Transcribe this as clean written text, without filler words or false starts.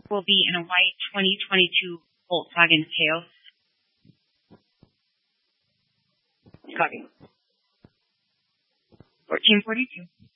will be in a white 2022 Volkswagen Taos. Copy. 1442.